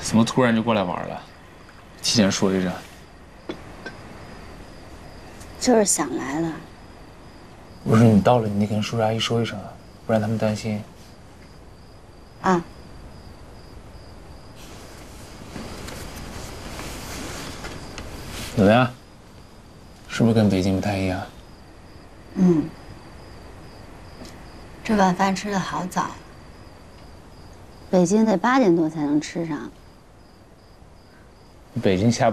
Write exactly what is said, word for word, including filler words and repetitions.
怎么突然就过来玩了？提前说一声。 就是想来了。 我说你到了，你得跟叔叔阿姨说一声啊，不然他们担心。 啊。 怎么样？是不是跟北京不太一样？ 嗯。这晚饭吃的好早。北京得八点多才能吃上。 北京下。